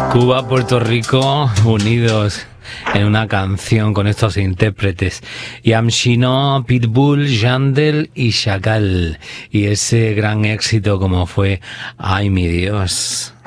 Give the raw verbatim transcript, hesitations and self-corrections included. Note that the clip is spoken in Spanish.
Cuba, Puerto Rico, unidos en una canción con estos intérpretes. Yam Chino, Pitbull, Yandel y Chacal. Y ese gran éxito como fue Ay mi Dios.